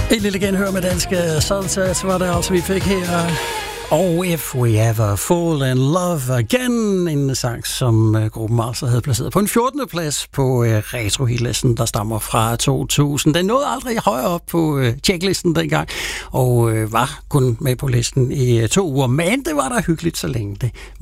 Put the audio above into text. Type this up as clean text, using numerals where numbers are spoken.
En lille genhør med danske Sunsets var det altså, vi fik her. Og If We Ever Fall in Love Again, en sang, som gruppen altså havde placeret på en 14. plads på retro-hitlisten, der stammer fra 2000. Den nåede aldrig højere op på checklisten dengang, og var kun med på listen i 2 uger. Men det var da hyggeligt, så længe det